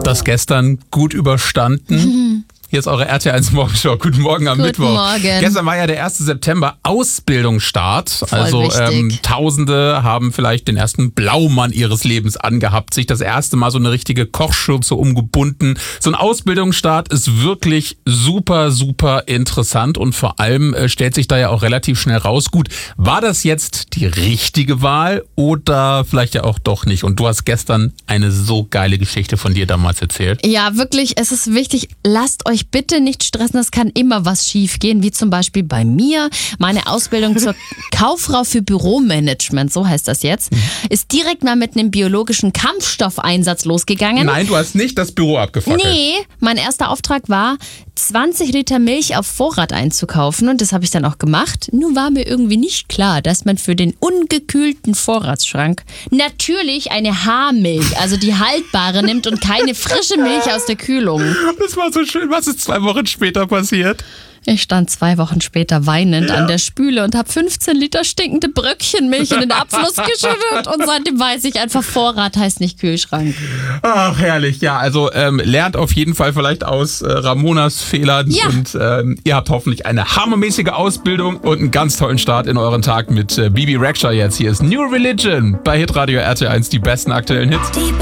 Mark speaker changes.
Speaker 1: das gestern gut überstanden? Hier ist eure RTL1 Morgenshow. Guten Morgen am Mittwoch.
Speaker 2: Morgen.
Speaker 1: Gestern war ja der 1. September, Ausbildungsstart.
Speaker 2: Voll wichtig.
Speaker 1: Tausende haben vielleicht den ersten Blaumann ihres Lebens angehabt, sich das erste Mal so eine richtige Kochschürze umgebunden. So ein Ausbildungsstart ist wirklich super, super interessant und vor allem stellt sich da ja auch relativ schnell raus, gut, war das jetzt die richtige Wahl oder vielleicht ja auch doch nicht? Und du hast gestern eine so geile Geschichte von dir damals erzählt.
Speaker 2: Ja, wirklich, es ist wichtig, lasst euch bitte nicht stressen, es kann immer was schief gehen, wie zum Beispiel bei mir. Meine Ausbildung zur Kauffrau für Büromanagement, so heißt das jetzt, ist direkt mal mit einem biologischen Kampfstoffeinsatz losgegangen.
Speaker 1: Nein, du hast nicht das Büro abgefackelt.
Speaker 2: Nee, mein erster Auftrag war, 20 Liter Milch auf Vorrat einzukaufen und das habe ich dann auch gemacht. Nur war mir irgendwie nicht klar, dass man für den ungekühlten Vorratsschrank natürlich eine Haarmilch, also die haltbare, nimmt und keine frische Milch aus der Kühlung.
Speaker 1: Das war so schön. Was ist 2 Wochen später passiert?
Speaker 2: Ich stand 2 Wochen später weinend an der Spüle und habe 15 Liter stinkende Bröckchen Milch in den Abfluss geschüttet und seitdem weiß ich einfach, Vorrat heißt nicht Kühlschrank.
Speaker 1: Ach, herrlich. Ja, also lernt auf jeden Fall vielleicht aus Ramonas Fehlern und ihr habt hoffentlich eine hammermäßige Ausbildung und einen ganz tollen Start in euren Tag mit Bibi Rexha jetzt. Hier ist New Religion bei Hitradio RT1, die besten aktuellen Hits.